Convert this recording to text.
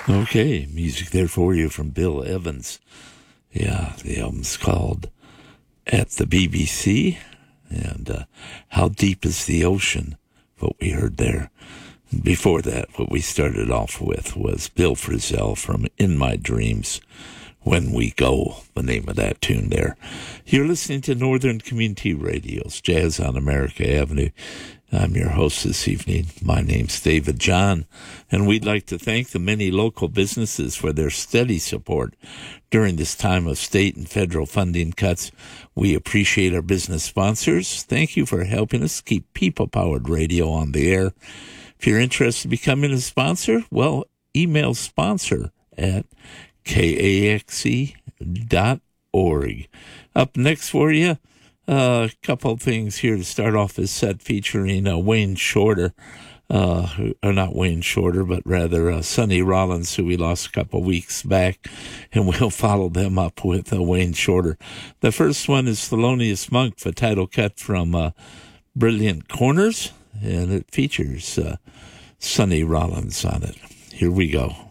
Okay, music there for you from Bill Evans. Yeah, the album's called At the BBC, and How Deep is the Ocean, what we heard there. Before that, what we started off with was Bill Frisell from In My Dreams, When We Go, the name of that tune there. You're listening to Northern Community Radio's Jazz on America Avenue. I'm your host this evening. My name's David John, and we'd like to thank the many local businesses for their steady support during this time of state and federal funding cuts. We appreciate our business sponsors. Thank you for helping us keep people-powered radio on the air. If you're interested in becoming a sponsor, well, email sponsor at kaxe.org. Up next for you, a couple of things here to start off this set featuring Wayne Shorter, or not Wayne Shorter, but rather Sonny Rollins, who we lost a couple of weeks back, and we'll follow them up with Wayne Shorter. The first one is Thelonious Monk, the title cut from Brilliant Corners, and it features Sonny Rollins on it. Here we go.